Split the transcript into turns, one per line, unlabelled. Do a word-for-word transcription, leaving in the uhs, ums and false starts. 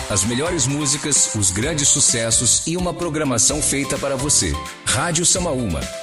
As melhores músicas, os grandes sucessos e uma programação feita para você. Rádio Samaúma,